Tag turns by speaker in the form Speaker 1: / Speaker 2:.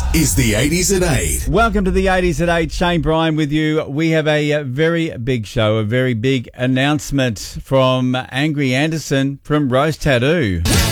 Speaker 1: is the 80s at 8.
Speaker 2: Welcome to the 80s at 8. Shane Bryan with you. We have a very big show, a very big announcement from Angry Anderson from Rose Tattoo.